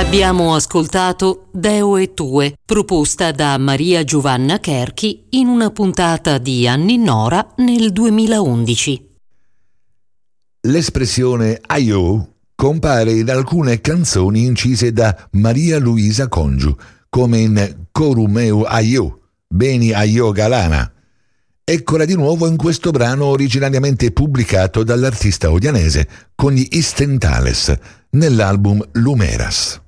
Abbiamo ascoltato Deo e Tue, proposta da Maria Giovanna Cherchi in una puntata di Anni Nora nel 2011. L'espressione "aiò" compare in alcune canzoni incise da Maria Luisa Congiu, come in Corumeu aiò, Beni aiò galana. Eccola di nuovo in questo brano originariamente pubblicato dall'artista odianese con gli Istentales nell'album Lumeras.